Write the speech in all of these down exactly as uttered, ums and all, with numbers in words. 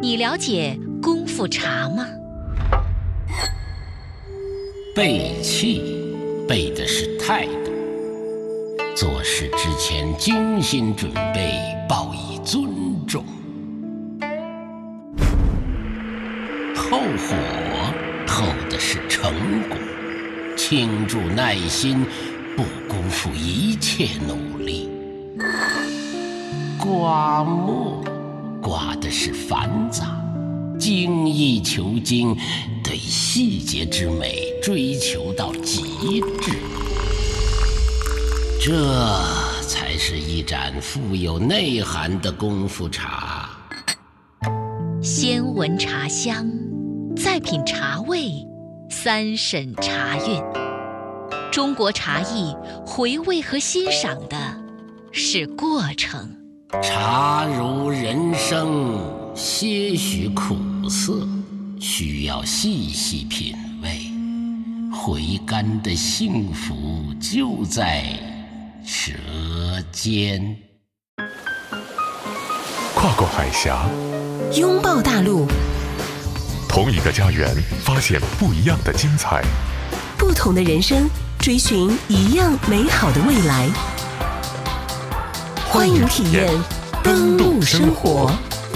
你了解功夫茶吗？ 背气，背的是态度。做事之前精心准备，报以尊重。透火，透的是成果。倾注耐心，不辜负一切努力。刮墨，刮的是繁杂。精益求精，对细节之美追求到极致，这才是一盏富有内涵的功夫茶。 先闻茶香，再品茶味，三审茶韵。中国茶艺回味和欣赏的是过程。 茶如人生，些许苦涩，需要细细品味。回甘的幸福就在舌尖。 跨过海峡， 拥抱大陆， 同一个家园，发现不一样的精彩。 不同的人生，追寻一样美好的未来。欢迎体验登陆生活。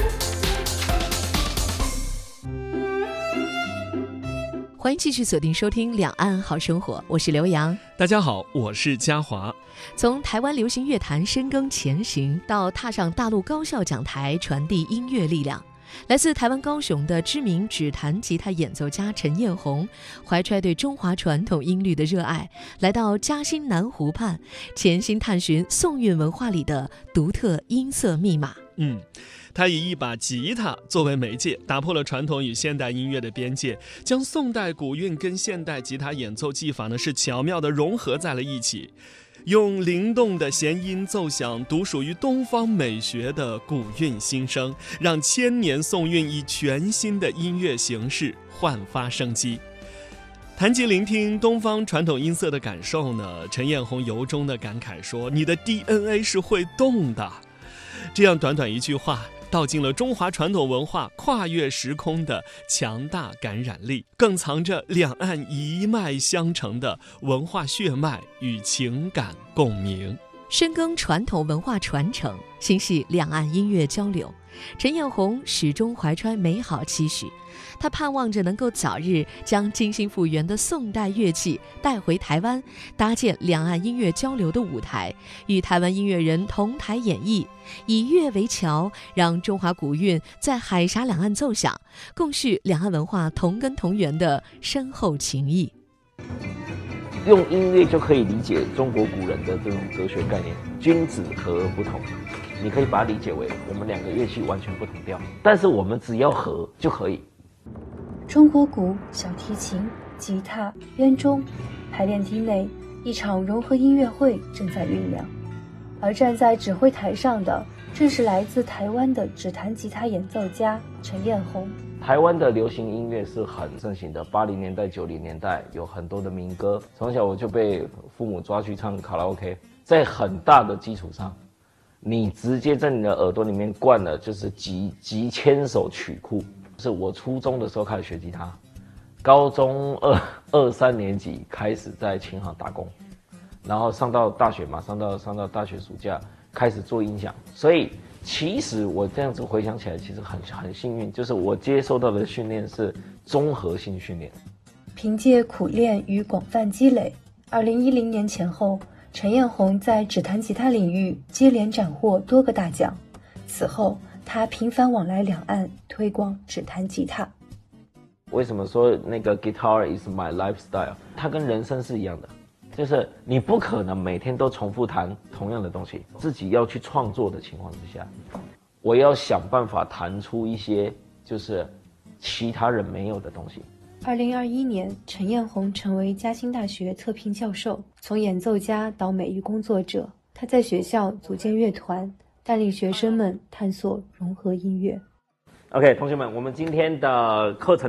欢迎继续锁定收听两岸好生活，我是刘洋。 大家好，我是嘉华。 从台湾流行乐坛深耕前行，到踏上大陆高校讲台传递音乐力量，来自台湾高雄的知名指弹吉他演奏家陈彦宏，怀揣对中华传统音律的热爱，来到嘉兴南湖畔，潜心探寻宋韵文化里的独特音色密码。 嗯，他以一把吉他作为媒介，打破了传统与现代音乐的边界，将宋代古韵跟现代吉他演奏技法呢是巧妙地融合在了一起，用灵动的弦音奏响独属于东方美学的古韵新声，让千年宋韵以全新的音乐形式焕发生机。谈及聆听东方传统音色的感受呢，陈彦宏由衷地感慨说：“你的 D N A 是会动的。”这样短短一句话，道尽了中华传统文化跨越时空的强大感染力，更藏着两岸一脉相承的文化血脉与情感共鸣。 深耕传统文化传承，心系两岸音乐交流，陈彦宏始终怀揣美好期许。他盼望着能够早日将精心复原的宋代乐器带回台湾，搭建两岸音乐交流的舞台，与台湾音乐人同台演绎，以乐为桥，让中华古韵在海峡两岸奏响，共叙两岸文化同根同源的深厚情谊。 用音乐就可以理解中国古人的这种哲学概念，君子和而不同。你可以把它理解为我们两个乐器完全不同调，但是我们只要和就可以。 中国鼓、小提琴、吉他、编钟，排练厅内一场融合音乐会正在酝酿，而站在指挥台上的正是来自台湾的指弹吉他演奏家陈彦宏。 台湾的流行音乐是很盛行的，八零年代、九零年代有很多的民歌。从小我就被父母抓去唱卡拉 OK， 在很大的基础上，你直接在你的耳朵里面灌了就是几几千首曲库。是我初中的时候开始学吉他，高中二二三年级开始在琴行打工，然后上到大学嘛，上到上到大学暑假开始做音响，所以其实我这样子回想起来，其实很很幸运，就是我接受到的训练是综合性训练。 凭借苦练与广泛积累，二零一零年前后，陈彦宏在指弹吉他领域接连斩获多个大奖。此后，他频繁往来两岸，推广指弹吉他。 为什么说那个 guitar is my lifestyle？ 它跟人生是一样的，就是你不可能每天都重复弹同样的东西，自己要去创作的情况之下，我要想办法弹出一些就是其他人没有的东西。 二零二一年，陈彦宏成为嘉兴大学特聘教授，从演奏家到美育工作者，他在学校组建乐团，带领学生们探索融合音乐。 OK， 同学们，我们今天的课程